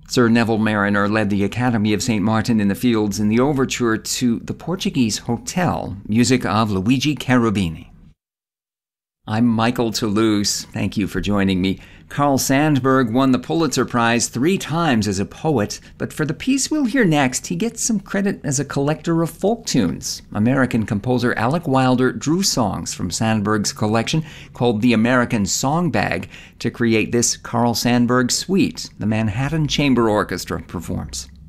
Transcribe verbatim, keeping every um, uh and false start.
Sir Neville Mariner led the Academy of Saint Martin in the Fields in the overture to The Portuguese Hotel, music of Luigi Cherubini. I'm Michael Toulouse. Thank you for joining me. Carl Sandburg won the Pulitzer Prize three times as a poet, but for the piece we'll hear next, he gets some credit as a collector of folk tunes. American composer Alec Wilder drew songs from Sandburg's collection called the American Song Bag to create this Carl Sandburg suite the Manhattan Chamber Orchestra performs.